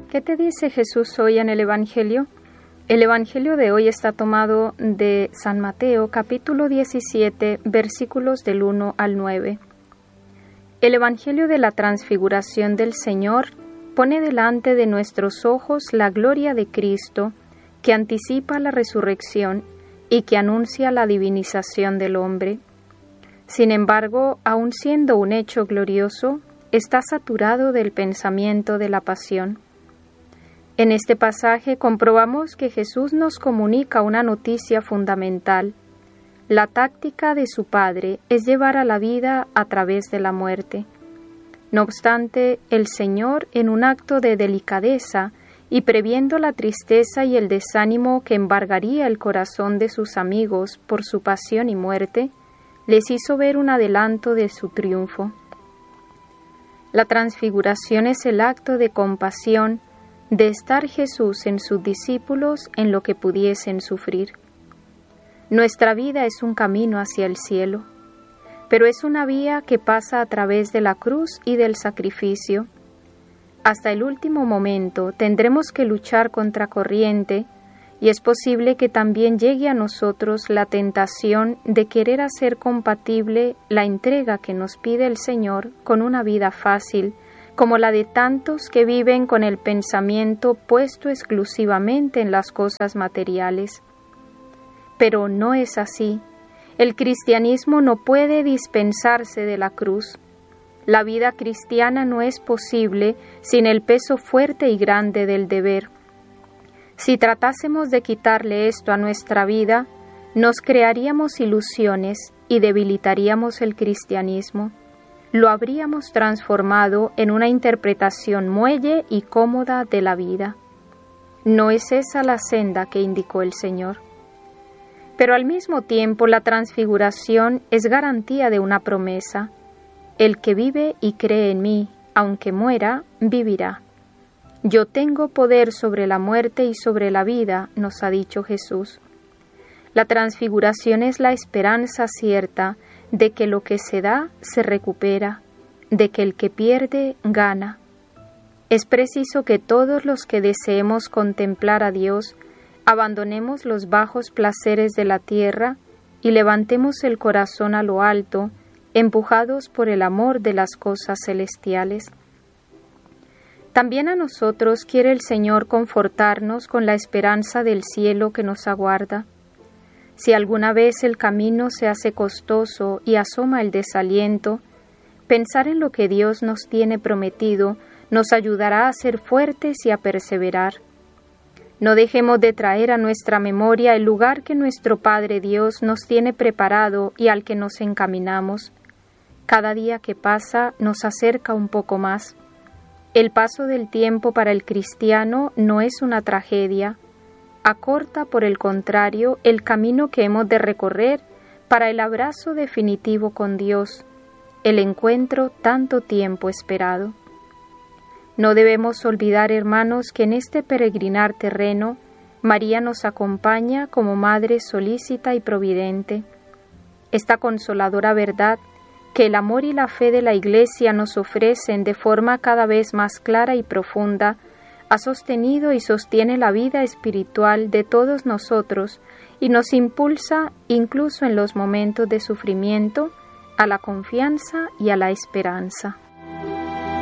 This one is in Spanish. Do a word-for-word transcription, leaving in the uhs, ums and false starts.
¿Qué te dice Jesús hoy en el Evangelio? El Evangelio de hoy está tomado de San Mateo, capítulo diecisiete, versículos del uno al nueve. El Evangelio de la Transfiguración del Señor pone delante de nuestros ojos la gloria de Cristo, que anticipa la resurrección y que anuncia la divinización del hombre. Sin embargo, aun siendo un hecho glorioso, está saturado del pensamiento de la pasión. En este pasaje comprobamos que Jesús nos comunica una noticia fundamental. La táctica de su Padre es llevar a la vida a través de la muerte. No obstante, el Señor, en un acto de delicadeza y previendo la tristeza y el desánimo que embargaría el corazón de sus amigos por su pasión y muerte, les hizo ver un adelanto de su triunfo. La transfiguración es el acto de compasión de estar Jesús en sus discípulos en lo que pudiesen sufrir. Nuestra vida es un camino hacia el cielo, pero es una vía que pasa a través de la cruz y del sacrificio. Hasta el último momento tendremos que luchar contra corriente, y es posible que también llegue a nosotros la tentación de querer hacer compatible la entrega que nos pide el Señor con una vida fácil, como la de tantos que viven con el pensamiento puesto exclusivamente en las cosas materiales. Pero no es así. El cristianismo no puede dispensarse de la cruz. La vida cristiana no es posible sin el peso fuerte y grande del deber. Si tratásemos de quitarle esto a nuestra vida, nos crearíamos ilusiones y debilitaríamos el cristianismo. Lo habríamos transformado en una interpretación muelle y cómoda de la vida. No es esa la senda que indicó el Señor. Pero al mismo tiempo la transfiguración es garantía de una promesa. El que vive y cree en mí, aunque muera, vivirá. Yo tengo poder sobre la muerte y sobre la vida, nos ha dicho Jesús. La transfiguración es la esperanza cierta de que lo que se da se recupera, de que el que pierde gana. Es preciso que todos los que deseemos contemplar a Dios abandonemos los bajos placeres de la tierra y levantemos el corazón a lo alto, empujados por el amor de las cosas celestiales. También a nosotros quiere el Señor confortarnos con la esperanza del cielo que nos aguarda. Si alguna vez el camino se hace costoso y asoma el desaliento, pensar en lo que Dios nos tiene prometido nos ayudará a ser fuertes y a perseverar. No dejemos de traer a nuestra memoria el lugar que nuestro Padre Dios nos tiene preparado y al que nos encaminamos. Cada día que pasa nos acerca un poco más. El paso del tiempo para el cristiano no es una tragedia. Acorta, por el contrario, el camino que hemos de recorrer para el abrazo definitivo con Dios, el encuentro tanto tiempo esperado. No debemos olvidar, hermanos, que en este peregrinar terreno, María nos acompaña como Madre solícita y providente. Esta consoladora verdad que el amor y la fe de la Iglesia nos ofrecen de forma cada vez más clara y profunda, ha sostenido y sostiene la vida espiritual de todos nosotros y nos impulsa, incluso en los momentos de sufrimiento, a la confianza y a la esperanza.